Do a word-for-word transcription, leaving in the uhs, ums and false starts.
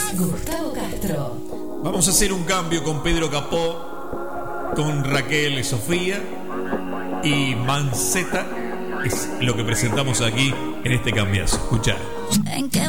Gustavo Castro. Vamos a hacer un cambio con Pedro Capó, con Raquel y Sofía y Manceta. Es lo que presentamos aquí en este cambiazo. Escuchá. ¿En qué